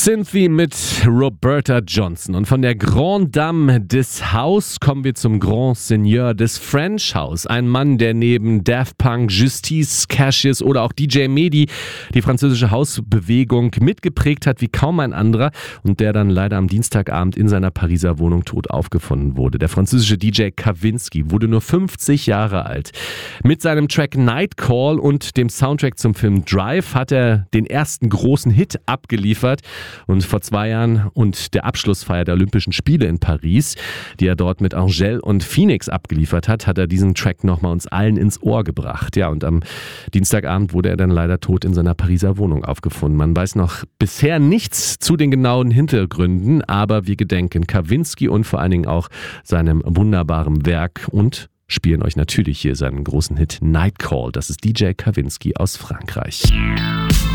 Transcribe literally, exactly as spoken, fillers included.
Cynthia mit Roberta Johnson. Und von der Grande Dame des House kommen wir zum Grand Seigneur des French House. Ein Mann, der neben Daft Punk, Justice, Cassius oder auch D J Mehdi die französische Hausbewegung mitgeprägt hat wie kaum ein anderer und der dann leider am Dienstagabend in seiner Pariser Wohnung tot aufgefunden wurde. Der französische D J Kavinsky wurde nur fünfzig Jahre alt. Mit seinem Track Night Call und dem Soundtrack zum Film Drive hat er den ersten großen Hit abgeliefert. Und vor zwei Jahren und der Abschlussfeier der Olympischen Spiele in Paris, die er dort mit Angèle und Phoenix abgeliefert hat, hat er diesen Track nochmal uns allen ins Ohr gebracht. Ja, und am Dienstagabend wurde er dann leider tot in seiner Pariser Wohnung aufgefunden. Man weiß noch bisher nichts zu den genauen Hintergründen, aber wir gedenken Kavinsky und vor allen Dingen auch seinem wunderbaren Werk und spielen euch natürlich hier seinen großen Hit Night Call. Das ist D J Kavinsky aus Frankreich.